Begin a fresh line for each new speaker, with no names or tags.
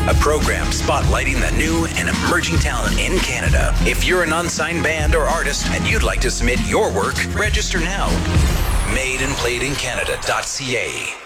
a program spotlighting the new and emerging talent in Canada. If you're an unsigned band or artist and you'd like to submit your work, register now. Madandplayedincanada.ca